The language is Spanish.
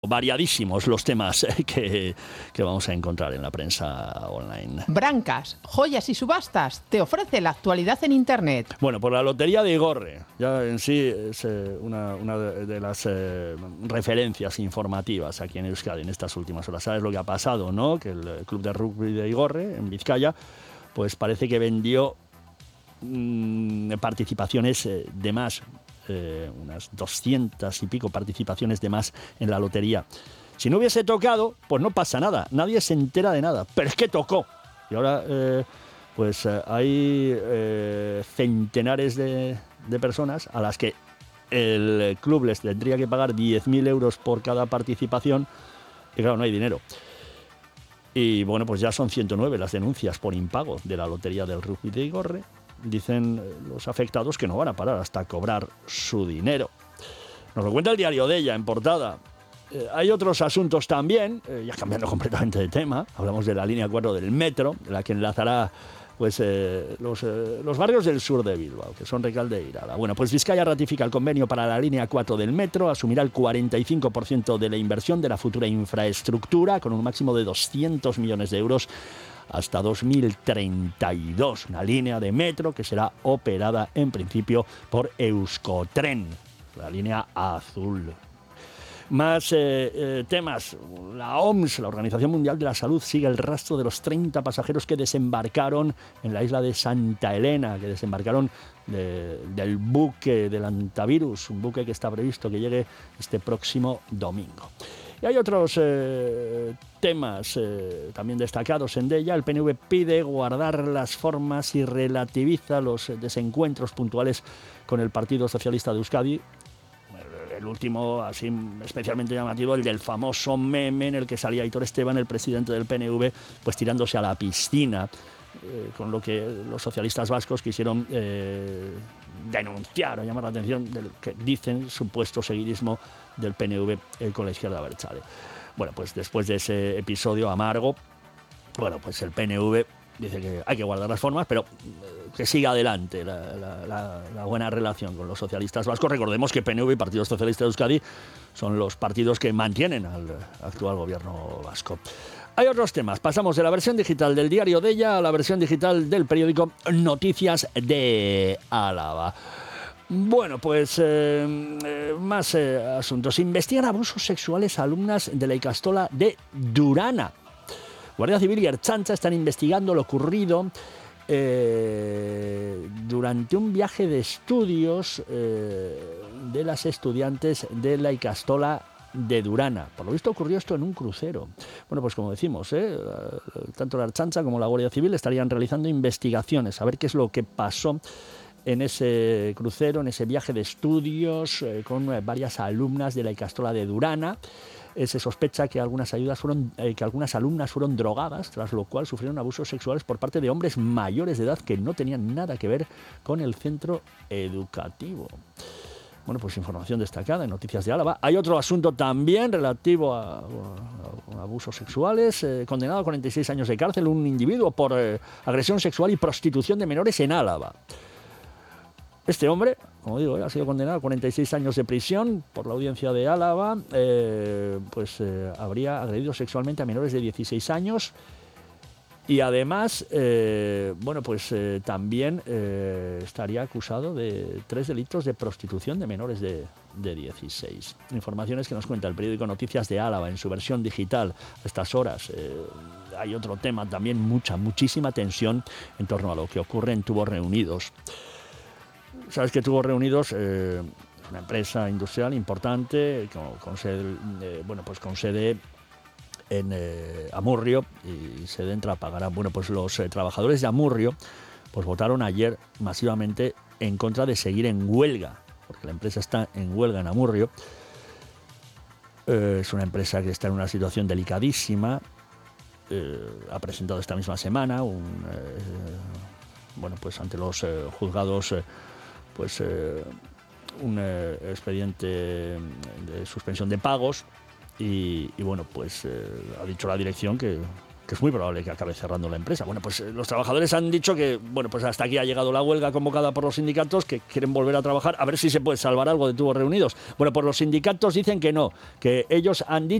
Variadísimos los temas que vamos a encontrar en la prensa online. Brancas, Joyas y Subastas te ofrece la actualidad en Internet. Bueno, por la Lotería de Igorre, ya en sí es una de las referencias informativas aquí en Euskadi en estas últimas horas. ¿Sabes lo que ha pasado, no? Que el club de rugby de Igorre, en Vizcaya, pues parece que vendió participaciones de más, unas 200 y pico participaciones de más en la lotería. Si no hubiese tocado, pues no pasa nada, nadie se entera de nada, pero es que tocó. Y ahora hay centenares de personas a las que el club les tendría que pagar 10.000 euros por cada participación, y claro, no hay dinero. Y bueno, pues ya son 109 las denuncias por impago de la lotería del rugby de Igorre. Dicen los afectados que no van a parar hasta cobrar su dinero. Nos lo cuenta el diario de ella en portada. Hay otros asuntos también, ya cambiando completamente de tema. Hablamos de la línea 4 del metro, la que enlazará pues, los barrios del sur de Bilbao, que son Recalde e Irala. Bueno, pues Vizcaya ratifica el convenio para la línea 4 del metro, asumirá el 45% de la inversión de la futura infraestructura, con un máximo de 200 millones de euros hasta 2032. Una línea de metro que será operada en principio por Euskotren, la línea azul. Más temas. La OMS, la Organización Mundial de la Salud, sigue el rastro de los 30 pasajeros que desembarcaron en la isla de Santa Elena, que desembarcaron del buque del Antavirus, un buque que está previsto que llegue este próximo domingo. Y hay otros temas también destacados en ella. El PNV pide guardar las formas y relativiza los desencuentros puntuales con el Partido Socialista de Euskadi. El último, así especialmente llamativo, el del famoso meme en el que salía Aitor Esteban, el presidente del PNV, pues tirándose a la piscina, con lo que los socialistas vascos quisieron denunciar o llamar la atención del que dicen supuesto seguidismo del PNV con la izquierda abertzale. Bueno, pues después de ese episodio amargo, bueno, pues el PNV dice que hay que guardar las formas, pero que siga adelante la buena relación con los socialistas vascos. Recordemos que PNV y Partido Socialista de Euskadi son los partidos que mantienen al actual gobierno vasco. Hay otros temas. Pasamos de la versión digital del diario de ella a la versión digital del periódico Noticias de Álava. Bueno, pues más asuntos. Investigan abusos sexuales a alumnas de la Ikastola de Durana. Guardia Civil y Ertzaintza están investigando lo ocurrido durante un viaje de estudios de las estudiantes de la Ikastola de Durana. Por lo visto ocurrió esto en un crucero. Bueno, pues como decimos, tanto la Ertzaintza como la Guardia Civil estarían realizando investigaciones a ver qué es lo que pasó en ese crucero, en ese viaje de estudios con varias alumnas de la Ikastola de Durana. Se sospecha que algunas alumnas fueron drogadas, tras lo cual sufrieron abusos sexuales por parte de hombres mayores de edad que no tenían nada que ver con el centro educativo. Bueno, pues información destacada en Noticias de Álava. Hay otro asunto también relativo a abusos sexuales. Condenado a 46 años de cárcel un individuo por agresión sexual y prostitución de menores en Álava. Este hombre, como digo, ha sido condenado a 46 años de prisión por la audiencia de Álava. Habría agredido sexualmente a menores de 16 años. Y además, también estaría acusado de 3 delitos de prostitución de menores de 16. Informaciones que nos cuenta el periódico Noticias de Álava en su versión digital a estas horas. Hay otro tema también, muchísima tensión en torno a lo que ocurre en Tubos Reunidos. Sabes que Tubos Reunidos es una empresa industrial importante con sede en Amurrio y sede en Trapagaran. Bueno, pues los trabajadores de Amurrio pues votaron ayer masivamente en contra de seguir en huelga, porque la empresa está en huelga en Amurrio. Es una empresa que está en una situación delicadísima. Ha presentado esta misma semana ante los juzgados un expediente de suspensión de pagos y ha dicho la dirección que que es muy probable que acabe cerrando la empresa. Bueno, pues los trabajadores han dicho que, bueno, pues hasta aquí ha llegado la huelga convocada por los sindicatos, que quieren volver a trabajar, a ver si se puede salvar algo de tubos reunidos. Bueno, pues los sindicatos dicen que no, que ellos han dicho